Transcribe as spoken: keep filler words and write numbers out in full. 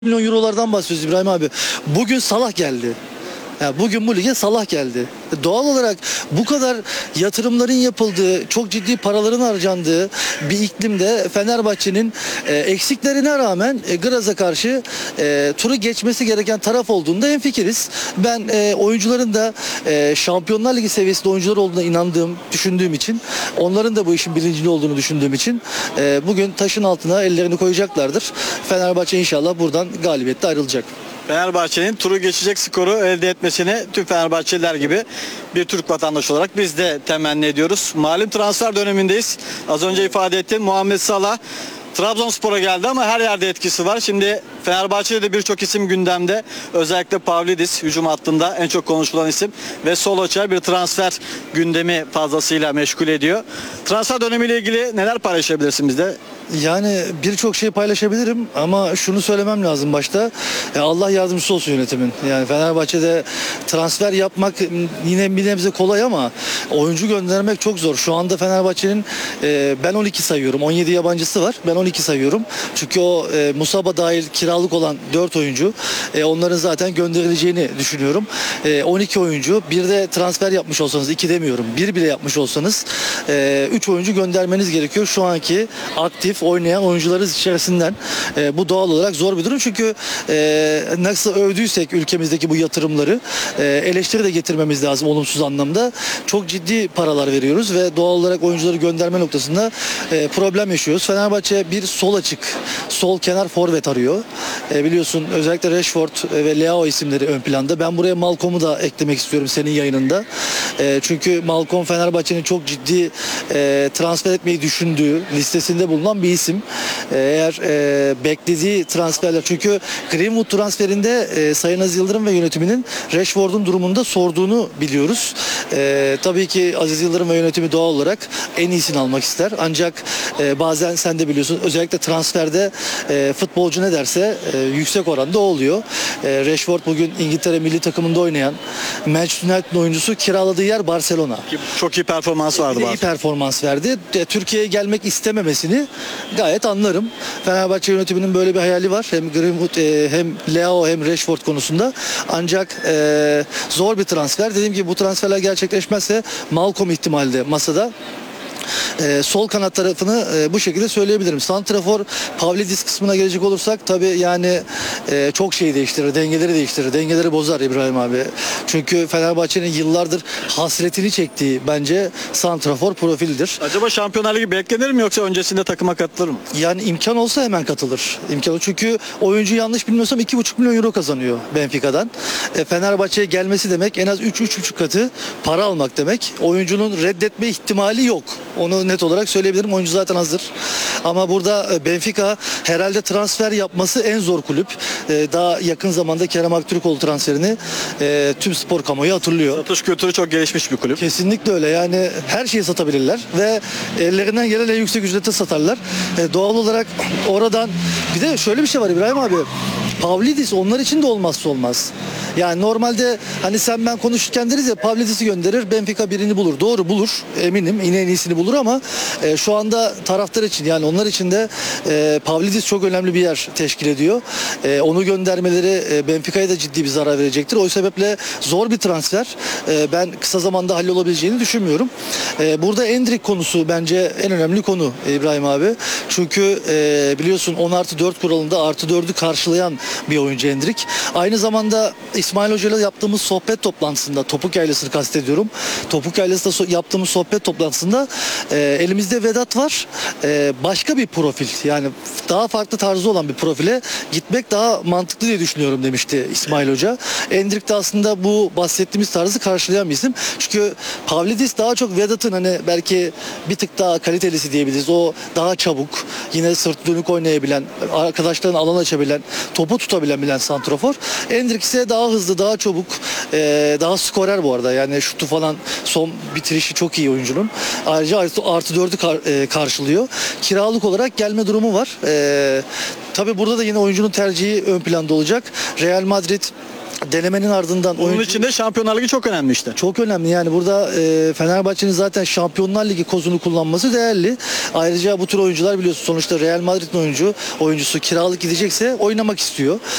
milyon eurolardan bahsediyoruz İbrahim abi. Bugün Salah geldi. Ya bugün bu lige Salah geldi. Doğal olarak bu kadar yatırımların yapıldığı, çok ciddi paraların harcandığı bir iklimde Fenerbahçe'nin e, eksiklerine rağmen e, Graz'a karşı e, turu geçmesi gereken taraf olduğunda hemfikiriz. Ben e, oyuncuların da e, Şampiyonlar Ligi seviyesinde oyuncular olduğuna inandığım, düşündüğüm için, onların da bu işin bilincinde olduğunu düşündüğüm için e, bugün taşın altına ellerini koyacaklardır. Fenerbahçe inşallah buradan galibiyetle ayrılacak. Fenerbahçe'nin turu geçecek skoru elde etmesini tüm Fenerbahçeliler gibi bir Türk vatandaşı olarak biz de temenni ediyoruz. Malum transfer dönemindeyiz. Az önce ifade ettim, Muhammed Salah Trabzonspor'a geldi ama her yerde etkisi var. Şimdi Fenerbahçe'de de birçok isim gündemde. Özellikle Pavlidis hücum hattında en çok konuşulan isim ve sol açığa bir transfer gündemi fazlasıyla meşgul ediyor. Transfer dönemiyle ilgili neler paylaşabilirsin bizde? Yani birçok şey paylaşabilirim ama şunu söylemem lazım başta. Ya Allah yardımcısı olsun yönetimin. Yani Fenerbahçe'de transfer yapmak yine bir nebze kolay ama oyuncu göndermek çok zor. Şu anda Fenerbahçe'nin e, ben on iki sayıyorum. on yedi yabancısı var. Ben on iki sayıyorum. Çünkü o e, Musaba dahil kiralık olan dört oyuncu. E, onların zaten gönderileceğini düşünüyorum. E, on iki oyuncu. Bir de transfer yapmış olsanız, iki demiyorum. Bir bile yapmış olsanız e, üç oyuncu göndermeniz gerekiyor. Şu anki aktif oynayan oyuncularımız içerisinden e, bu doğal olarak zor bir durum çünkü e, nasıl övdüysek ülkemizdeki bu yatırımları e, eleştiri de getirmemiz lazım olumsuz anlamda. Çok ciddi paralar veriyoruz ve doğal olarak oyuncuları gönderme noktasında e, problem yaşıyoruz. Fenerbahçe bir sol açık, sol kenar forvet arıyor. E, biliyorsun özellikle Rashford ve Leao isimleri ön planda. Ben buraya Malcolm'u da eklemek istiyorum senin yayınında. E, çünkü Malcolm Fenerbahçe'nin çok ciddi e, transfer etmeyi düşündüğü listesinde bulunan bir isim. Eğer e, beklediği transferler çünkü Greenwood transferinde e, Sayın Aziz Yıldırım ve yönetiminin Rashford'un durumunda sorduğunu biliyoruz. E, tabii ki Aziz Yıldırım ve yönetimi doğal olarak en iyisini almak ister. Ancak e, bazen sen de biliyorsun özellikle transferde e, futbolcu ne derse e, yüksek oranda o oluyor. E, Rashford bugün İngiltere milli takımında oynayan Manchester United'ın oyuncusu, kiraladığı yer Barcelona. Çok iyi performans vardı. Bir de iyi performans verdi. E, Türkiye'ye gelmek istememesini gayet anlarım. Fenerbahçe yönetiminin böyle bir hayali var. Hem Greenwood e, hem Leao hem Rashford konusunda. Ancak e, zor bir transfer. Dediğim gibi bu transferler gerçekleşmezse Malcolm ihtimali de masada. Ee, sol kanat tarafını e, bu şekilde söyleyebilirim. Santrafor Pavlidis kısmına gelecek olursak tabii yani e, çok şeyi değiştirir, dengeleri değiştirir, dengeleri bozar İbrahim abi. Çünkü Fenerbahçe'nin yıllardır hasretini çektiği bence santrafor profildir. Acaba Şampiyonlar Ligi beklenir mi yoksa öncesinde takıma katılır mı? Yani imkan olsa hemen katılır. İmkan çünkü oyuncu yanlış bilmiyorsam iki buçuk milyon euro kazanıyor Benfica'dan. E, Fenerbahçe'ye gelmesi demek en az üç üç buçuk katı para almak demek. Oyuncunun reddetme ihtimali yok. Onu net olarak söyleyebilirim. Oyuncu zaten hazır. Ama burada Benfica herhalde transfer yapması en zor kulüp. Ee, daha yakın zamanda Kerem Aktürkoğlu transferini e, tüm spor kamuoyu hatırlıyor. Satış kültürü çok gelişmiş bir kulüp. Kesinlikle öyle. Yani her şeyi satabilirler ve ellerinden gelen en yüksek ücrete satarlar. E, doğal olarak oradan bir de şöyle bir şey var İbrahim abi. Pavlidis onlar için de olmazsa olmaz. Yani normalde hani sen ben konuşurken deriz ya Pavlidis'i gönderir Benfica birini bulur. Doğru bulur eminim yine en iyisini bulur ama e, şu anda taraftar için yani onlar için de e, Pavlidis çok önemli bir yer teşkil ediyor. E, onu göndermeleri e, Benfica'ya da ciddi bir zarar verecektir. O sebeple zor bir transfer. E, ben kısa zamanda hallolabileceğini düşünmüyorum. E, burada Endrick konusu bence en önemli konu İbrahim abi. Çünkü e, biliyorsun on artı dört kuralında artı dördü karşılayan bir oyuncu Endrick. Aynı zamanda İsmail Hoca ile yaptığımız sohbet toplantısında, Topuk Yaylası'nı kastediyorum. Topuk Yaylası'nda so- yaptığımız sohbet toplantısında e, elimizde Vedat var. E, başka bir profil yani daha farklı tarzı olan bir profile gitmek daha mantıklı diye düşünüyorum demişti İsmail Hoca. Endrick de aslında bu bahsettiğimiz tarzı karşılayan bir isim. Çünkü Pavlidis daha çok Vedat'ın hani belki bir tık daha kalitelisi diyebiliriz. O daha çabuk, yine sırt dönük oynayabilen, arkadaşlarına alan açabilen, topu tutabilen bilen santrafor. Endrick ise daha hızlı, daha çabuk, e, daha skorer bu arada. Yani şutu falan son bitirişi çok iyi oyuncunun. Ayrıca artı, artı dördü kar, e, karşılıyor. Kiralık olarak gelme durumu var. E, tabii burada da yine oyuncunun tercihi ön planda olacak. Real Madrid denemenin ardından Onun oyuncu... için de Şampiyonlar Ligi çok önemli işte. Çok önemli yani burada e, Fenerbahçe'nin zaten Şampiyonlar Ligi kozunu kullanması değerli. Ayrıca bu tür oyuncular biliyorsun sonuçta Real Madrid'in oyuncu oyuncusu kiralık gidecekse oynamak istiyor.